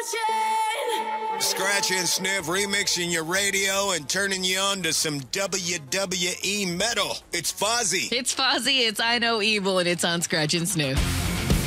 Scratch and Sniff remixing your radio and turning you on to some WWE metal. It's Fozzy. It's Fozzy, it's I Know Evil, and it's on Scratch and Sniff.